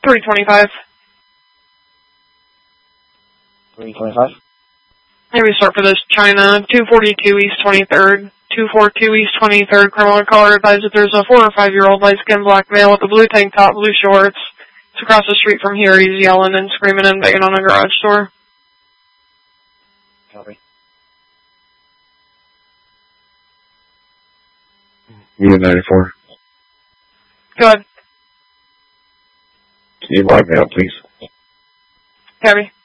325. 325? Maybe start for this China, 242 East 23rd. 242 East 23rd, criminal caller advised that there's a 4 or 5-year-old light-skinned black male with a blue tank top, blue shorts. It's across the street from here. He's yelling and screaming and banging on a garage door. Copy. Unit 94. Go ahead. Can you live me up, please? Copy.